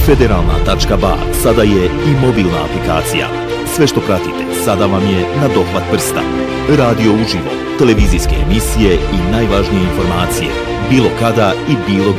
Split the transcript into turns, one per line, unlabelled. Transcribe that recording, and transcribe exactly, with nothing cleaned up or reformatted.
Federalna tačka ba sada je i mobilna aplikacija. Sve što pratite sada vam je na dohvat prsta. Radio uživo, televizijske emisije i najvažnije informacije, bilo kada i bilo